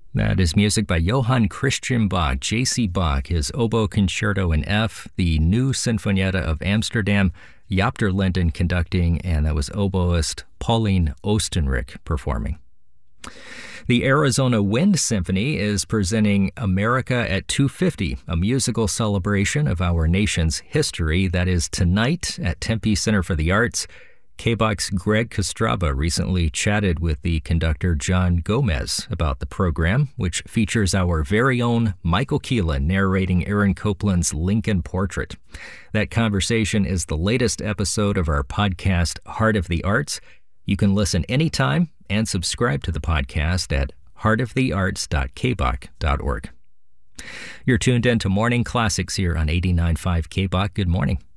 That is music by Johann Christian Bach, J.C. Bach, his Oboe Concerto in F, the New Sinfonietta of Amsterdam, Jaap der Linden conducting, and that was oboist Pauline Oostenrijk performing. The Arizona Wind Symphony is presenting America at 250, a musical celebration of our nation's history. That is tonight at Tempe Center for the Arts. KBOX's Greg Kostraba recently chatted with the conductor John Gomez about the program, which features our very own Michael Keelan narrating Aaron Copland's Lincoln Portrait. That conversation is the latest episode of our podcast, Heart of the Arts. You can listen anytime and subscribe to the podcast at heartofthearts.kbok.org. You're tuned in to Morning Classics here on 89.5 KBOK. Good morning.